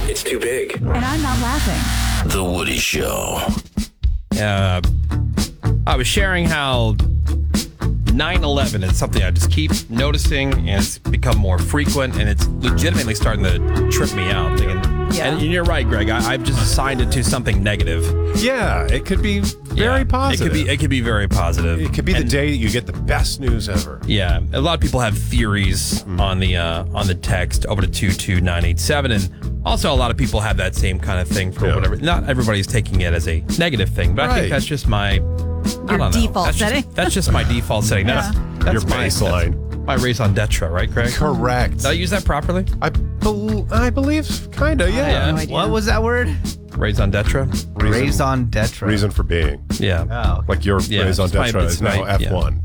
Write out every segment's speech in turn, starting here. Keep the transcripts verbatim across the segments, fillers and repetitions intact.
It's too big. And I'm not laughing. The Woody Show. Uh, I was sharing how nine eleven is something I just keep noticing, and it's become more frequent, and it's legitimately starting to trip me out. Thinking, Yeah. And you're right, Greg. I, I've just assigned it to something negative. Yeah, it could be very Yeah, positive. It could be. It could be very positive. It could be the And- day that you get the best news ever. Yeah, a lot of people have theories Mm. on the uh, on the text over to two two nine eight seven, and also a lot of people have that same kind of thing for Yeah. whatever. Not everybody's taking it as a negative thing, but I Right. think that's just my I Your don't know. default that's setting? Just, that's just my default setting. That's, that's Your my, baseline. That's my raison d'etre, right, Greg? Correct. Did I use that properly? I, bel I believe, kind of, yeah. Yeah. No idea. What was that word? Raison d'etre? Reason, Raison d'etre. reason for being. Yeah. Oh, okay. Like your Yeah, raison it's my- d'etre it's is now my- F yeah. one.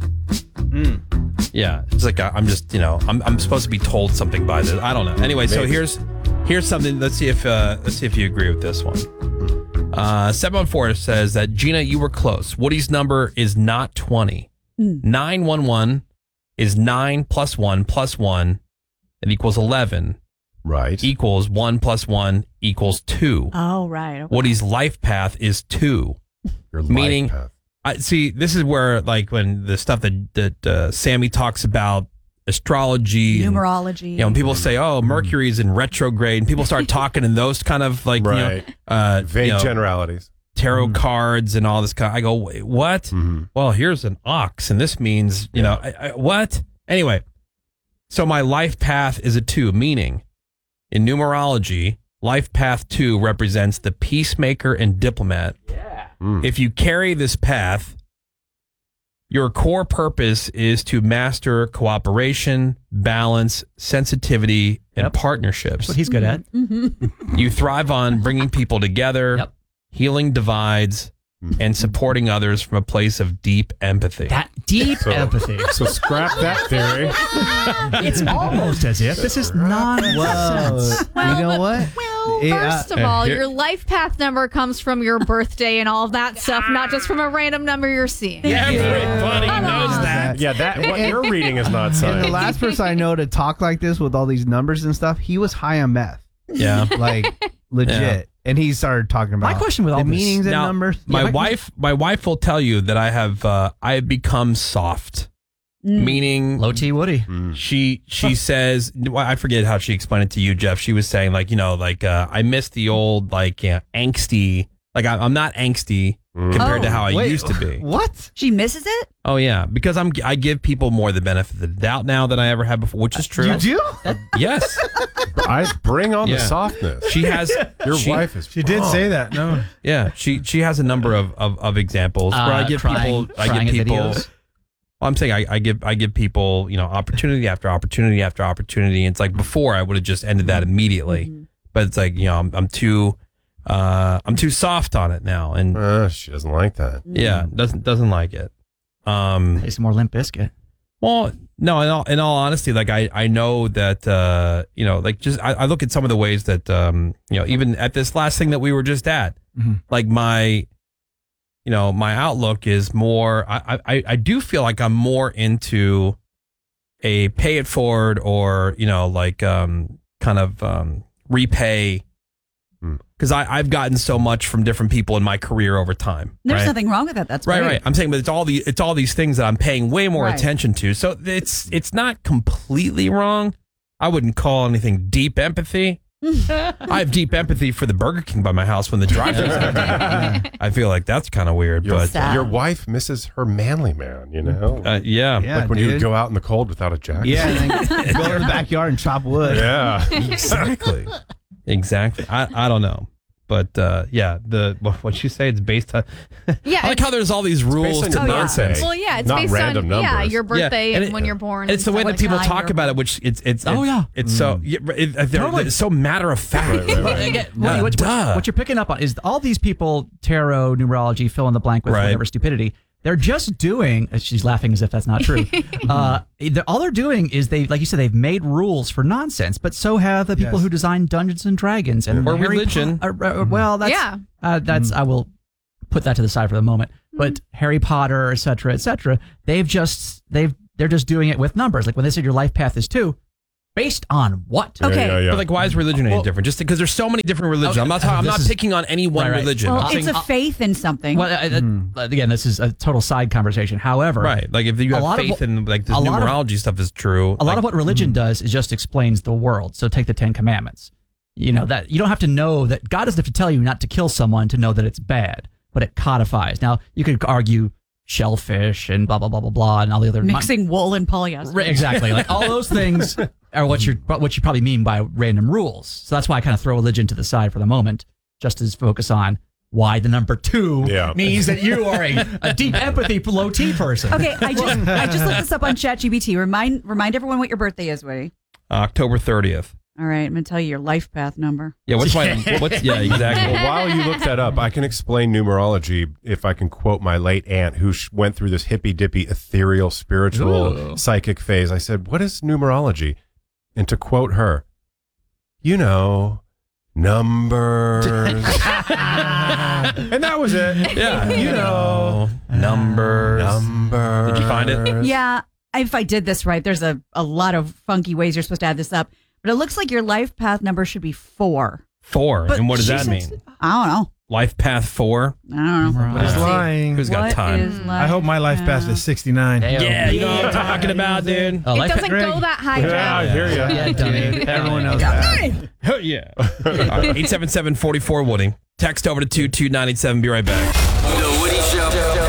Yeah, it's like I, I'm just, you know, I'm I'm supposed to be told something by this. I don't know. Anyway, so Maybe. here's here's something. Let's see if uh, let's see if you agree with this one. Uh, seven one four says that Gina, you were close. Woody's number is not twenty. Nine one one is nine plus one plus one. It equals eleven. Right. Equals one plus one equals two. Oh, right. Okay. Woody's life path is two. Your meaning- life path. I see. This is where, like, when the stuff that that uh, Sammy talks about astrology, and, Numerology. you know, when people say, "Oh, Mercury is in retrograde," and people start talking in those kind of like, Right. you know, uh, Vague you know, generalities. tarot cards and all this kind. I go, Wait, what? Mhm. Well, here's an ox, and this means, you know, I, I, what? Anyway, so my life path is a two, meaning in numerology, life path two represents the peacemaker and diplomat. Mm. If you carry this path, your core purpose is to master cooperation, balance, sensitivity, and Yep. partnerships. That's what he's good at. You thrive on bringing people together, Yep. healing divides, and supporting others from a place of deep empathy. That deep So- empathy. So scrap that theory. It's almost as if this is nonsense. Whoa. You know what? Well, Yeah, first of uh, all, here- your life path number comes from your birthday and all of that stuff, not just from a random number you're seeing. Everybody Come knows on. that. Yeah, that what you're reading is not And the science. last person I know to talk like this with all these numbers and stuff, he was high on meth. Yeah. Like, legit. Yeah. And he started talking about My question with all the this- meanings and Now, numbers. My Yeah, my- wife, my wife will tell you that I have, uh, I have become soft, meaning Low T Woody. she she says, well, I forget how she explained it to you, Jeff. She was saying like, you know, like uh, I miss the old like yeah, angsty. Like I, I'm not angsty compared to Oh, how I Wait, used to be. What? She misses it? Oh yeah, because I'm I give people more the benefit of the doubt now than I ever had before, which is true. You do? Yes, I bring on Yeah. the softness. she has. Your she- wife is. She did wrong. say that. No. Yeah, she she has a number of of, of examples where I Uh, give crying- people I crying give at people. videos. Well, I'm saying I, I give I give people, you know, opportunity after opportunity after opportunity. It's like before I would have just ended that immediately, but it's like, you know, I'm I'm too uh, I'm too soft on it now, and Uh, she doesn't like that. yeah, doesn't doesn't like it. Um, Play some more Limp Bizkit. well, no, in all in all honesty, like I I know that uh, you know, like just I, I look at some of the ways that um, you know, even at this last thing that we were just at, Mhm. like my. You know, my outlook is more. I, I I do feel like I'm more into a pay it forward or you know like um kind of um repay Hmm. because I I've gotten so much from different people in my career over time. There's right? nothing wrong with that. That's Right, great. right. I'm saying, but it's all the it's all these things that I'm paying way more Right. attention to. So it's it's not completely wrong. I wouldn't call anything deep empathy. I have deep empathy for the Burger King by my house when the drive-thru's empty. I feel like that's kind of weird, Your, but Sad. your wife misses her manly man, you know? uh, yeah. Yeah, like when you dude. would go out in the cold without a jacket. Yeah, and then go to the backyard and chop wood. Yeah. Exactly. Exactly. I, I don't know. But uh, yeah, the what you say, it's based on. Yeah, I like how there's all these rules on to your nonsense. birthday. Well, yeah, it's Not based random on yeah numbers. your birthday and, it- when you're born. It's the and way stuff that people like talk about it, which it's it's, Oh, it's yeah. it's so yeah, it, they're, Totally. it's so matter of fact. Right, right, Well, right. again, Uh, what, what- duh. what you're picking up on is all these people, tarot, numerology, fill in the blank with Right. whatever stupidity. They're just doing. uh, She's laughing as if that's not true. uh, they're- all they're doing is they, like you said, they've made rules for nonsense. But so have the people Yes. who design Dungeons and Dragons and Or Harry religion. Po- uh, uh, well, that's Yeah. uh, that's I will put that to the side for the moment. But Harry Potter, et cetera, et cetera. They've just they've they're just doing it with numbers. Like when they said your life path is two, Based on what? Yeah, Okay. yeah, yeah. But like, why is religion any Well- different? Just because there's so many different religions. Okay, I'm not. talking, I'm this not is- picking on any one Right, right. religion. Well, I'm it's saying- a faith in something. Well, uh, uh, again, this is a total side conversation. However, right. Like if you a have lot of faith what- in like this a lot of- numerology stuff is true. a lot like, of what religion does is just explains the world. So take the Ten Commandments. You know that you don't have to know that God doesn't have to tell you not to kill someone to know that it's bad, but it codifies. Now you could argue shellfish and blah blah blah blah blah and all the other Mixing wool and polyester. Right, exactly. Like all those things are what you what you probably mean by random rules. So that's why I kind of throw religion to the side for the moment, just to focus on why the number two Yeah. means that you are a, a deep empathy low T person. Okay, I just I just looked this up on ChatGPT. Remind remind everyone what your birthday is, Woody. October thirtieth. All right, I'm gonna tell you your life path number. Yeah. What's my? What's yeah? Exactly. Well, while you look that up, I can explain numerology if I can quote my late aunt who sh- went through this hippy dippy, ethereal, spiritual, Ooh. psychic phase. I said, "What is numerology?" And to quote her, you know, numbers. And that was it. Yeah. You know, numbers. Numbers. Did you find it? Yeah, if I did this right, there's a, a lot of funky ways you're supposed to add this up. But it looks like your life path number should be four. Four. But and what does she that says- mean? I don't know. Life path four. I don't know. Right. Let's He's see. lying. Who's got What time? is I hope my life path is sixty-nine. Yeah, you know what I'm talking about, dude. Oh, It life- doesn't go that high, Yeah, Jeff. I hear you. Yeah, dummy. Everyone knows that. Oh, yeah. eight seven seven, four four, Woody. Text over to two two nine eight seven. Be right back. The Woody Show.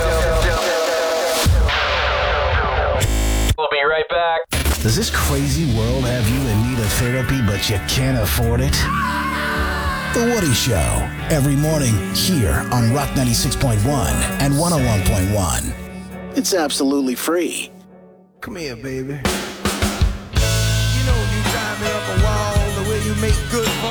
We'll be right back. Does this crazy world have you in need of therapy, but you can't afford it? The Woody Show, every morning here on Rock ninety-six point one and one oh one point one. It's absolutely free. Come here, baby. You know you drive me up a wall the way you make good